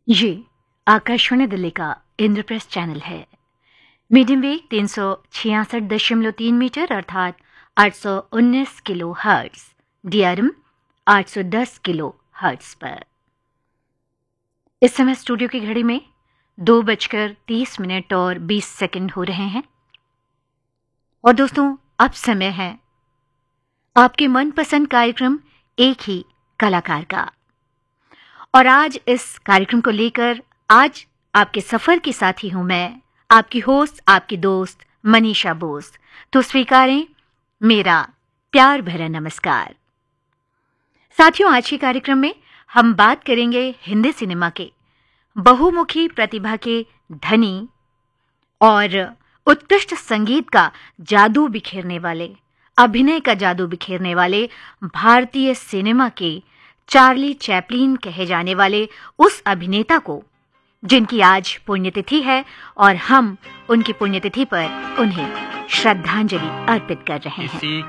ये आकाशवाणी दिल्ली का इंद्रप्रस्थ चैनल है। मीडियम वेग 366.3 मीटर अर्थात 819 kilo hertz, DRM 810 kilo hertz पर। इस समय स्टूडियो की घड़ी में 2:30 और 20 सेकंड हो रहे हैं। और दोस्तों, अब समय है आपके मनपसंद कार्यक्रम एक ही कलाकार का। और आज इस कार्यक्रम को लेकर आज आपके सफर की साथी हूं मैं, आपकी होस्ट, आपकी दोस्त मनीषा बोस। तो स्वीकारें मेरा प्यार भरा नमस्कार। साथियों, आज के कार्यक्रम में हम बात करेंगे हिंदी सिनेमा के बहुमुखी प्रतिभा के धनी और उत्कृष्ट संगीत का जादू बिखेरने वाले, अभिनय का जादू बिखेरने वाले भारतीय सिनेमा के चार्ली चैपलिन कहे जाने वाले उस अभिनेता को, जिनकी आज पुण्यतिथि है और हम उनकी पुण्यतिथि पर उन्हें श्रद्धांजलि अर्पित कर रहे हैं।